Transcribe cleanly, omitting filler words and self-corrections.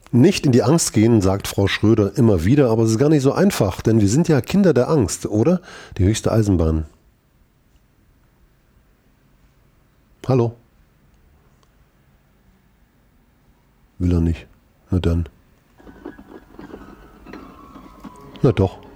Nicht in die Angst gehen, sagt Frau Schröder immer wieder, aber es ist gar nicht so einfach, denn wir sind ja Kinder der Angst, oder? Die höchste Eisenbahn. Hallo? Will er nicht. Na dann. Na doch.